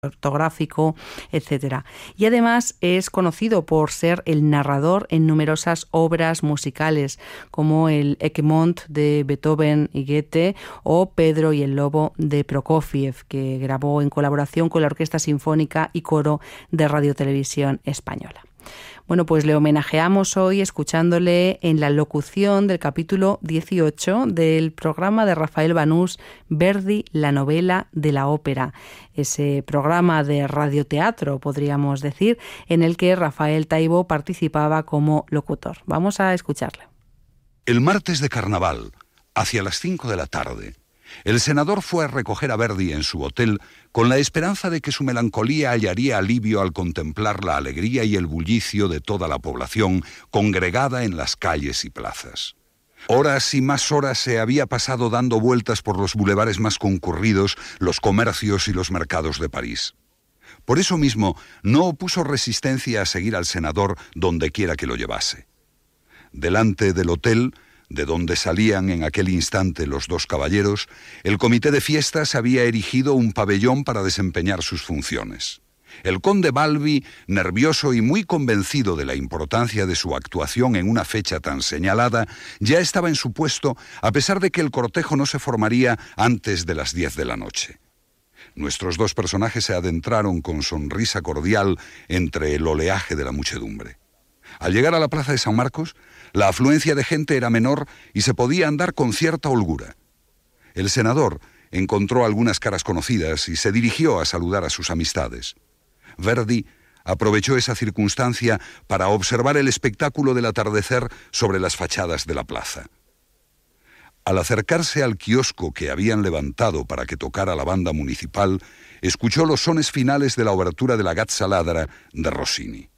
ortográfico, etcétera. Y además es conocido por ser el narrador en numerosas obras musicales, como el Egmont de Beethoven y Goethe o Pedro y el Lobo de Prokofiev, que grabó en colaboración con la Orquesta Sinfónica y Coro de Radio Televisión Española. Bueno, pues le homenajeamos hoy escuchándole en la locución del capítulo 18 del programa de Rafael Banús, Verdi, la novela de la ópera. Ese programa de radioteatro, podríamos decir, en el que Rafael Taibo participaba como locutor. Vamos a escucharle. El martes de carnaval, hacia las 5 de la tarde, el senador fue a recoger a Verdi en su hotel con la esperanza de que su melancolía hallaría alivio al contemplar la alegría y el bullicio de toda la población congregada en las calles y plazas. Horas y más horas se había pasado dando vueltas por los bulevares más concurridos, los comercios y los mercados de París. Por eso mismo no opuso resistencia a seguir al senador donde quiera que lo llevase. Delante del hotel, de donde salían en aquel instante los dos caballeros, el comité de fiestas había erigido un pabellón para desempeñar sus funciones. El conde Balbi, nervioso y muy convencido de la importancia de su actuación en una fecha tan señalada, ya estaba en su puesto, a pesar de que el cortejo no se formaría antes de las 10 de la noche. Nuestros dos personajes se adentraron con sonrisa cordial entre el oleaje de la muchedumbre. Al llegar a la plaza de San Marcos, la afluencia de gente era menor y se podía andar con cierta holgura. El senador encontró algunas caras conocidas y se dirigió a saludar a sus amistades. Verdi aprovechó esa circunstancia para observar el espectáculo del atardecer sobre las fachadas de la plaza. Al acercarse al kiosco que habían levantado para que tocara la banda municipal, escuchó los sones finales de la obertura de la Gazza Ladra de Rossini.